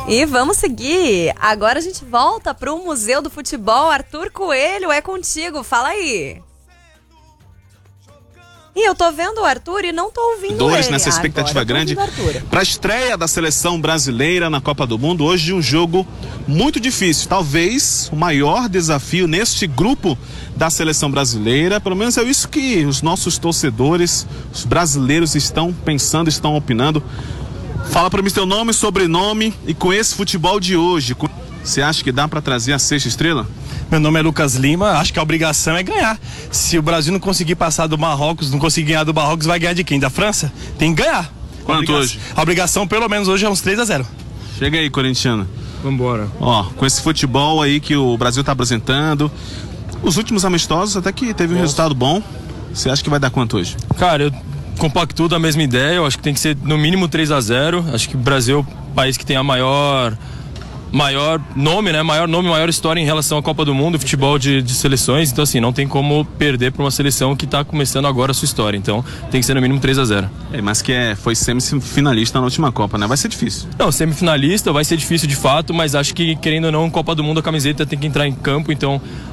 E vamos seguir. Agora a gente volta para o Museu do Futebol. Arthur Coelho, é contigo. Fala aí. E eu tô vendo o Arthur e não tô ouvindo ele. Nessa expectativa grande para a estreia da seleção brasileira na Copa do Mundo. Hoje um jogo muito difícil, talvez o maior desafio neste grupo da seleção brasileira. Pelo menos é isso que os nossos torcedores, os brasileiros estão pensando, estão opinando. Fala para mim seu nome, sobrenome e com esse futebol de hoje, você acha que dá para trazer a sexta estrela? Meu nome é Lucas Lima, acho que a obrigação é ganhar. Se o Brasil não conseguir passar do Marrocos, não conseguir ganhar do Marrocos, vai ganhar de quem? Da França? Tem que ganhar. Quanto hoje? A obrigação, pelo menos hoje, é uns 3-0. Chega aí, corintiano. Vambora. Ó, com esse futebol aí que o Brasil tá apresentando, os últimos amistosos até que teve um resultado bom. Você acha que vai dar quanto hoje? Cara, eu compactuo da mesma ideia, eu acho que tem que ser no mínimo 3-0. Acho que o Brasil é o país que tem a maior nome, né? Maior história em relação à Copa do Mundo, futebol de seleções. Então, assim, não tem como perder para uma seleção que está começando agora a sua história. Então, tem que ser no mínimo 3-0. Mas foi semifinalista na última Copa, né? Vai ser difícil. Não, semifinalista vai ser difícil de fato, mas acho que, querendo ou não, Copa do Mundo, a camiseta tem que entrar em campo. Então,